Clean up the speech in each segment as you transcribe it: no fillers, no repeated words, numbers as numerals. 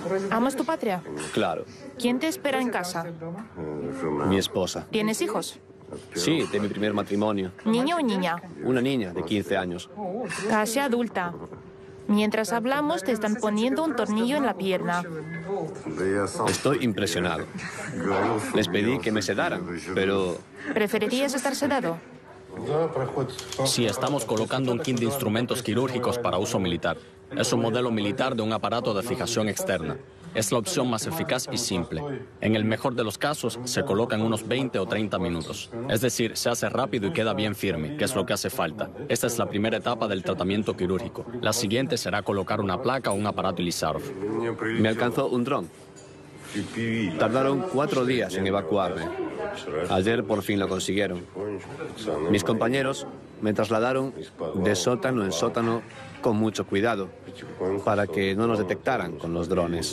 ¿Amas tu patria? Claro. ¿Quién te espera en casa? Mi esposa. ¿Tienes hijos? Sí, de mi primer matrimonio. ¿Niño o niña? Una niña de 15 años. Casi adulta. Mientras hablamos, te están poniendo un tornillo en la pierna. Estoy impresionado. Les pedí que me sedaran, pero... ¿Preferirías estar sedado? Sí, estamos colocando un kit de instrumentos quirúrgicos para uso militar. Es un modelo militar de un aparato de fijación externa. Es la opción más eficaz y simple. En el mejor de los casos, se coloca en unos 20 o 30 minutos. Es decir, se hace rápido y queda bien firme, que es lo que hace falta. Esta es la primera etapa del tratamiento quirúrgico. La siguiente será colocar una placa o un aparato Ilizarov. Me alcanzó un dron. Tardaron 4 días en evacuarme. Ayer por fin lo consiguieron. Mis compañeros me trasladaron de sótano en sótano con mucho cuidado, para que no nos detectaran con los drones.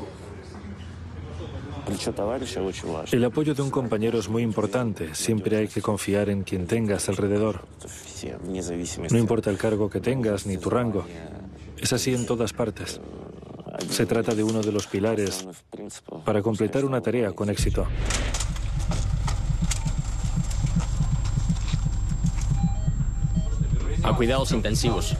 El apoyo de un compañero es muy importante. Siempre hay que confiar en quien tengas alrededor. No importa el cargo que tengas ni tu rango. Es así en todas partes. Se trata de uno de los pilares para completar una tarea con éxito. A cuidados intensivos.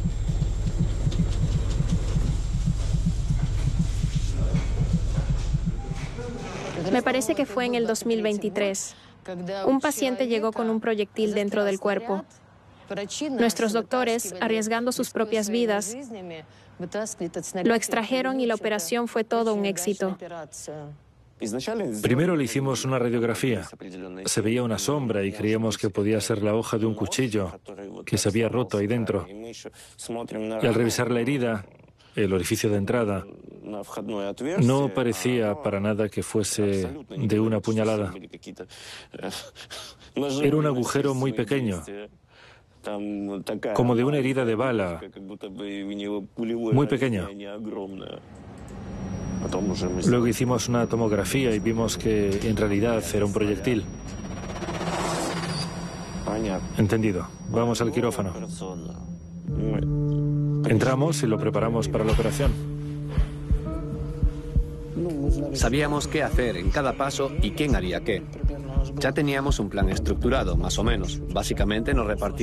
Me parece que fue en el 2023. Un paciente llegó con un proyectil dentro del cuerpo. Nuestros doctores, arriesgando sus propias vidas, lo extrajeron y la operación fue todo un éxito. Primero le hicimos una radiografía. Se veía una sombra y creíamos que podía ser la hoja de un cuchillo que se había roto ahí dentro. Y al revisar la herida, el orificio de entrada, no parecía para nada que fuese de una puñalada. Era un agujero muy pequeño, como de una herida de bala, muy pequeña. Luego hicimos una tomografía y vimos que en realidad era un proyectil. Entendido. Vamos al quirófano. Entramos y lo preparamos para la operación. Sabíamos qué hacer en cada paso y quién haría qué. Ya teníamos un plan estructurado, más o menos. Básicamente nos repartimos